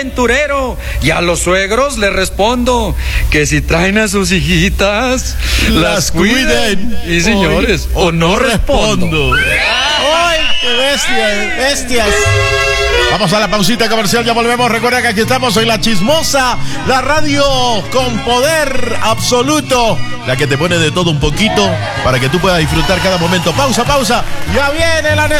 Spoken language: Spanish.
aventurero. Y a los suegros les respondo que si traen a sus hijitas, las cuiden. Y señores, o no respondo. ¡Ay, qué bestias! Vamos a la pausita comercial, ya volvemos. Recuerda que aquí estamos en La Chismosa, la radio con poder absoluto, la que te pone de todo un poquito para que tú puedas disfrutar cada momento. Pausa, ya viene la necesidad.